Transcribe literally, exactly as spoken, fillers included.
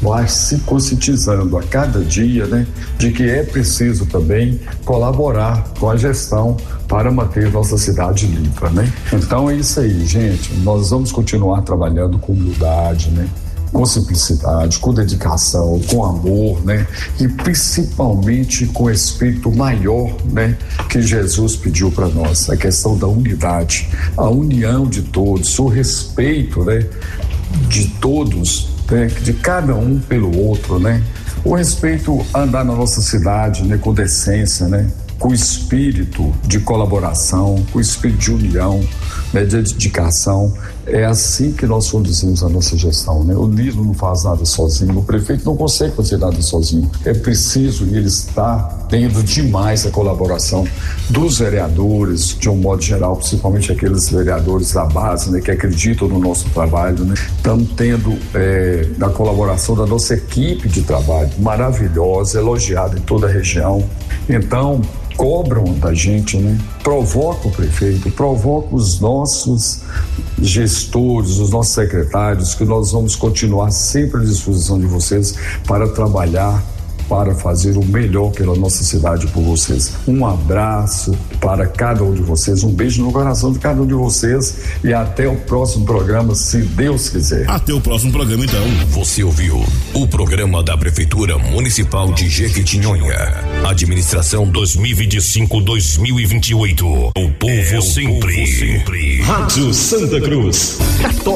vai se conscientizando a cada dia, né, de que é preciso também colaborar com a gestão para manter nossa cidade limpa, né? Então é isso aí, gente. Nós vamos continuar trabalhando com humildade, né? Com simplicidade, com dedicação, com amor, né? E principalmente com o espírito maior, né? Que Jesus pediu para nós, a questão da unidade, a união de todos, o respeito, né? De todos, né? De cada um pelo outro, né? O respeito a andar na nossa cidade, né? Com decência, né? Com espírito de colaboração, com espírito de união, né, de dedicação. É assim que nós conduzimos a nossa gestão, né? O líder não faz nada sozinho, o prefeito não consegue fazer nada sozinho. É preciso, e ele está tendo demais a colaboração dos vereadores, de um modo geral, principalmente aqueles vereadores da base, né, que acreditam no nosso trabalho, né? Estamos tendo é, a colaboração da nossa equipe de trabalho, maravilhosa, elogiada em toda a região. Então, cobram da gente, né? Provoca o prefeito, provoca os nossos gestores, os nossos secretários, que nós vamos continuar sempre à disposição de vocês para trabalhar, para fazer o melhor pela nossa cidade por vocês. Um abraço para cada um de vocês, um beijo no coração de cada um de vocês e até o próximo programa, se Deus quiser. Até o próximo programa, então. Você ouviu o programa da Prefeitura Municipal de Jequitinhonha. Administração dois mil e vinte e cinco, dois mil e vinte e oito. O povo, é, o sempre. povo sempre. Rádio Santa Cruz.